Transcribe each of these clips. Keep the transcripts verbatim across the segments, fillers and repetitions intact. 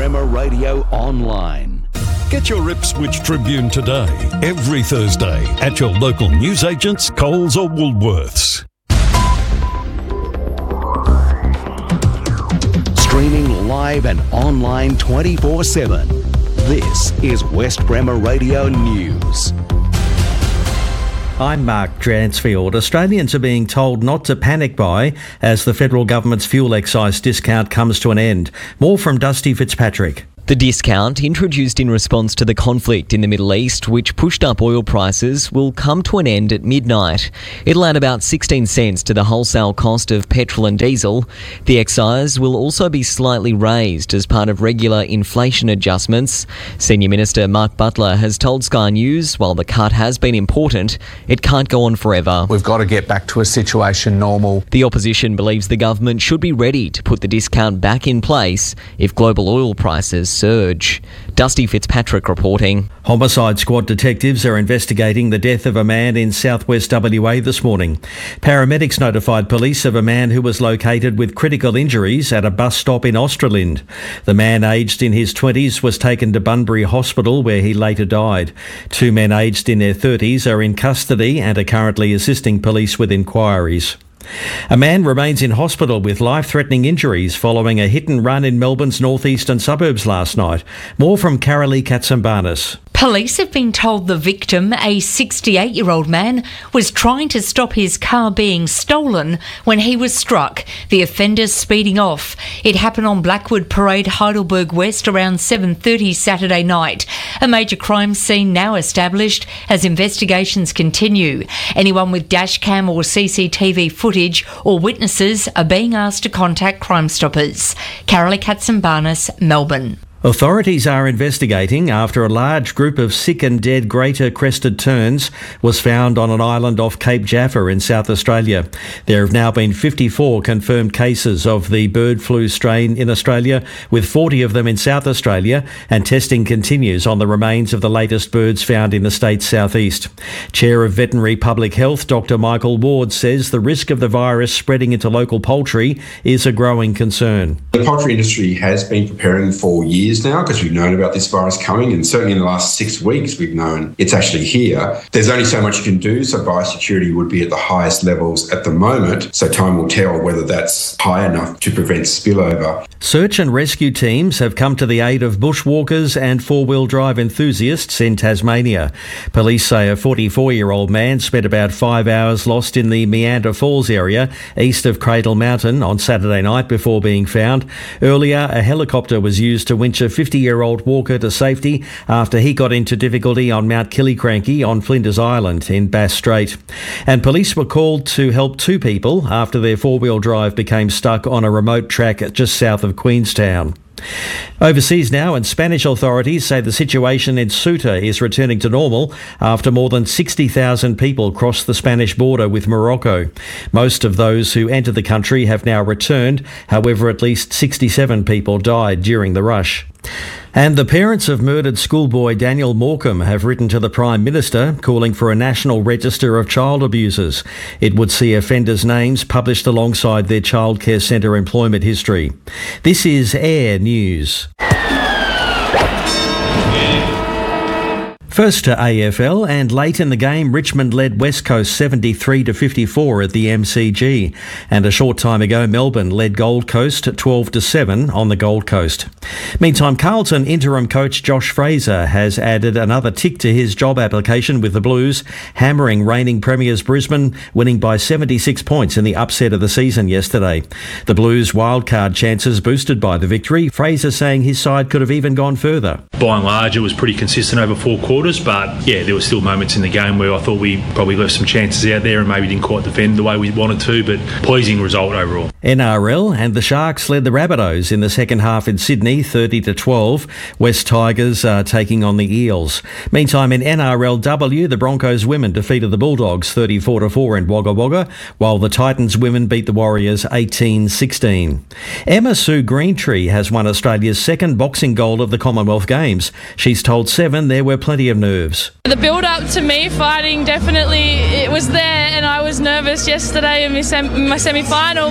Bremer Radio Online. Get your Ipswich Tribune today, every Thursday, at your local newsagents, Coles or Woolworths. Streaming live and online twenty-four seven. This is West Bremer Radio News. I'm Mark Dransfield. Australians are being told not to panic buy as the federal government's fuel excise discount comes to an end. More from Dusty Fitzpatrick. The discount, introduced in response to the conflict in the Middle East, which pushed up oil prices, will come to an end at midnight. It'll add about sixteen cents to the wholesale cost of petrol and diesel. The excise will also be slightly raised as part of regular inflation adjustments. Senior Minister Mark Butler has told Sky News, while the cut has been important, it can't go on forever. We've got to get back to a situation normal. The opposition believes the government should be ready to put the discount back in place if global oil prices surge. Dusty Fitzpatrick reporting. Homicide Squad detectives are investigating the death of a man in southwest W A this morning. Paramedics notified police of a man who was located with critical injuries at a bus stop in Australind. The man, aged in his twenties, was taken to Bunbury Hospital where he later died. Two men aged in their thirties are in custody and are currently assisting police with inquiries. A man remains in hospital with life-threatening injuries following a hit and run in Melbourne's northeastern suburbs last night. More from Carolee Katsambanis. Police have been told the victim, a sixty-eight-year-old man, was trying to stop his car being stolen when he was struck, the offender speeding off. It happened on Blackwood Parade, Heidelberg West, around seven thirty Saturday night. A major crime scene now established as investigations continue. Anyone with dashcam or C C T V footage or witnesses are being asked to contact Crime Stoppers. Carolee Katsambanis, Melbourne. Authorities are investigating after a large group of sick and dead greater crested terns was found on an island off Cape Jaffa in South Australia. There have now been fifty-four confirmed cases of the bird flu strain in Australia, with forty of them in South Australia, and testing continues on the remains of the latest birds found in the state's southeast. Chair of Veterinary Public Health, Doctor Michael Ward, says the risk of the virus spreading into local poultry is a growing concern. The poultry industry has been preparing for years now because we've known about this virus coming, and certainly in the last six weeks we've known it's actually here. There's only so much you can do, so biosecurity would be at the highest levels at the moment, so time will tell whether that's high enough to prevent spillover. Search and rescue teams have come to the aid of bushwalkers and four-wheel drive enthusiasts in Tasmania. Police say a forty-four-year-old man spent about five hours lost in the Meander Falls area east of Cradle Mountain on Saturday night before being found. Earlier, a helicopter was used to winch a fifty-year-old walker to safety after he got into difficulty on Mount Killiecrankie on Flinders Island in Bass Strait. And police were called to help two people after their four-wheel drive became stuck on a remote track just south of Queenstown. Overseas now, and Spanish authorities say the situation in Ceuta is returning to normal after more than sixty thousand people crossed the Spanish border with Morocco. Most of those who entered the country have now returned. However, at least sixty-seven people died during the rush. And the parents of murdered schoolboy Daniel Morecambe have written to the Prime Minister calling for a national register of child abusers. It would see offenders' names published alongside their childcare centre employment history. This is Air News. First to A F L, and late in the game, Richmond led West Coast seventy-three to fifty-four at the M C G. And a short time ago, Melbourne led Gold Coast twelve to seven on the Gold Coast. Meantime, Carlton interim coach Josh Fraser has added another tick to his job application with the Blues, hammering reigning premiers Brisbane, winning by seventy-six points in the upset of the season yesterday. The Blues' wildcard chances boosted by the victory, Fraser saying his side could have even gone further. By and large, it was pretty consistent over four quarters. But yeah, there were still moments in the game where I thought we probably left some chances out there and maybe didn't quite defend the way we wanted to, but pleasing result overall. N R L, and the Sharks led the Rabbitohs in the second half in Sydney, thirty to twelve. West Tigers are taking on the Eels. Meantime, in N R L W, the Broncos women defeated the Bulldogs thirty-four to four in Wagga Wagga, while the Titans women beat the Warriors eighteen sixteen. Emma Sue Greentree has won Australia's second boxing gold of the Commonwealth Games. She's told Seven there were plenty of nerves. The build-up to me fighting, definitely it was there, and I was nervous yesterday in my, sem- my semi-final, but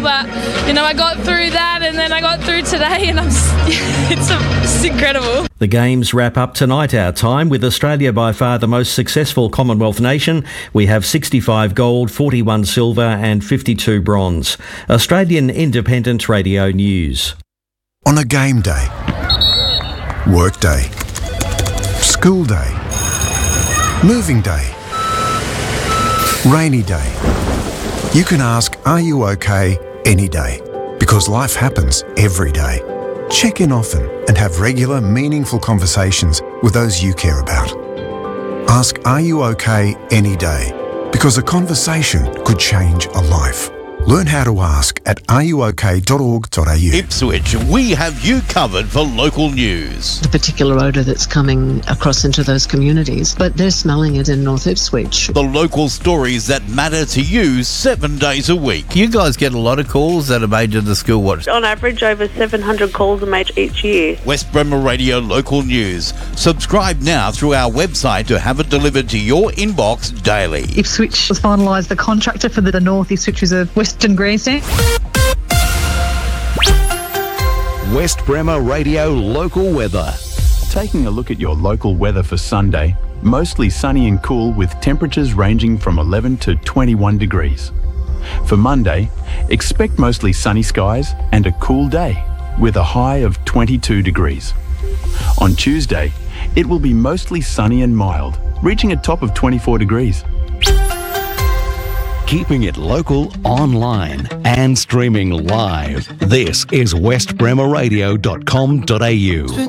you know, I got through that and then I got through today and I'm, it's, a, it's incredible. The Games wrap up tonight our time, with Australia by far the most successful Commonwealth nation. We have sixty-five gold, forty-one silver and fifty-two bronze. Australian Independent Radio News. On a game day, work day, school day, moving day, rainy day, you can ask, are you okay, any day? Because life happens every day. Check in often and have regular, meaningful conversations with those you care about. Ask, are you okay, any day? Because a conversation could change a life. Learn how to ask at are you okay dot org dot a u. Ipswich, we have you covered for local news. The particular odour that's coming across into those communities, but they're smelling it in North Ipswich. The local stories that matter to you seven days a week. You guys get a lot of calls that are made to the school watch. On average, over seven hundred calls are made each year. West Bremer Radio Local News. Subscribe now through our website to have it delivered to your inbox daily. Ipswich has finalised the contractor for the North Ipswich is a Western Grandstand. West Bremer Radio Local Weather. Taking a look at your local weather for Sunday, mostly sunny and cool with temperatures ranging from eleven to twenty-one degrees. For Monday, expect mostly sunny skies and a cool day with a high of twenty-two degrees. On Tuesday, it will be mostly sunny and mild, reaching a top of twenty-four degrees. Keeping it local, online and streaming live. This is west bremer radio dot com dot a u.